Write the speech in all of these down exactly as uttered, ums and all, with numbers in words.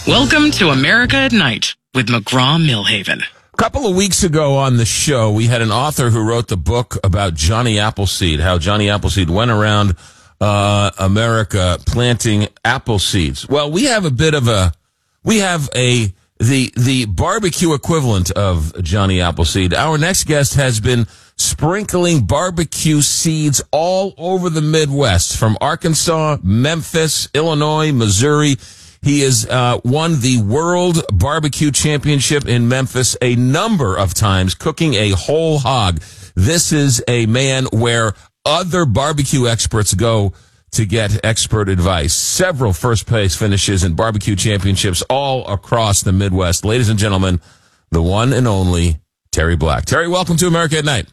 Welcome to America at Night with McGraw-Milhaven. A couple of weeks ago on the show, we had an author who wrote the book about Johnny Appleseed, how Johnny Appleseed went around uh, America planting apple seeds. Well, we have a bit of a, we have a, the, the barbecue equivalent of Johnny Appleseed. Our next guest has been sprinkling barbecue seeds all over the Midwest, from Arkansas, Memphis, Illinois, Missouri. He has uh, won the World Barbecue Championship in Memphis a number of times, cooking a whole hog. This is a man where other barbecue experts go to get expert advice. Several first-place finishes in barbecue championships all across the Midwest. Ladies and gentlemen, the one and only Terry Black. Terry, welcome to America at Night.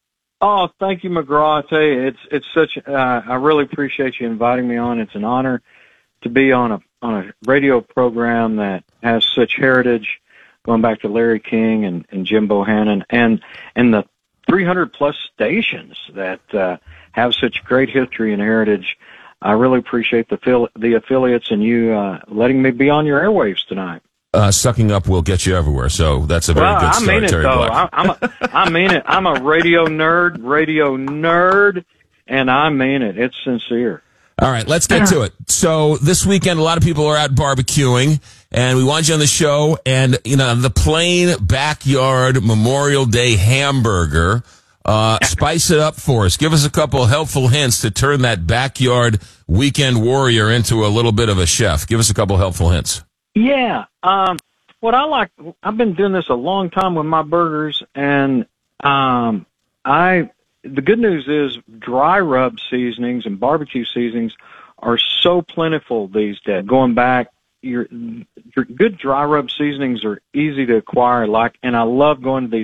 Oh, thank you, McGraw. I tell you, it's it's such. Uh, I really appreciate you inviting me on. It's an honor to be on a on a radio program that has such heritage, going back to Larry King and, and Jim Bohannon, and and the three hundred plus stations that uh, have such great history and heritage. I really appreciate the the affiliates and you uh, letting me be on your airwaves tonight. Uh, sucking up will get you everywhere, so that's a very well, good start, I mean it, Terry though. Black. I, I'm a, I mean it. I'm a radio nerd, radio nerd, and I mean it. It's sincere. All right, let's get to it. So this weekend, a lot of people are out barbecuing, and we want you on the show. And, you know, the plain backyard Memorial Day hamburger, uh, spice it up for us. Give us a couple of helpful hints to turn that backyard weekend warrior into a little bit of a chef. Give us a couple of helpful hints. Yeah. Um, what I like, I've been doing this a long time with my burgers, and um, I... the good news is dry rub seasonings and barbecue seasonings are so plentiful these days. Going back, your, your good dry rub seasonings are easy to acquire. Like, and I love going to these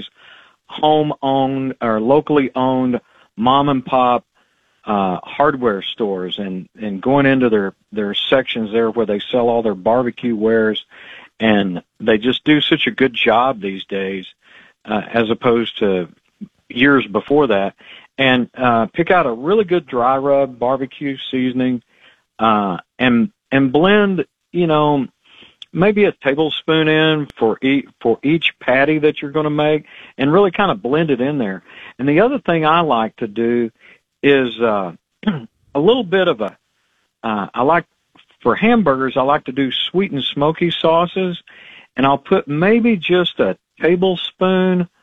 home-owned or locally owned mom-and-pop uh, hardware stores and, and going into their, their sections there where they sell all their barbecue wares, and they just do such a good job these days uh, as opposed to years before that, and uh, pick out a really good dry rub barbecue seasoning, uh, and and blend, you know, maybe a tablespoon in for each for each patty that you're going to make, and really kind of blend it in there. And the other thing I like to do is uh, a little bit of a uh, I like for hamburgers I like to do sweet and smoky sauces, and I'll put maybe just a tablespoon